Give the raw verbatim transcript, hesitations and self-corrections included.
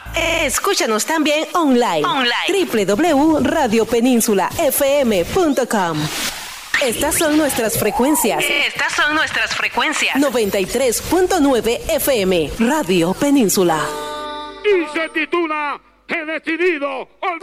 Escúchanos también online. Online. doble u doble u doble u punto radio península f m punto com. Estas son nuestras frecuencias. Estas son nuestras frecuencias. noventa y tres punto nueve F M, Radio Península. Y se titula He decidido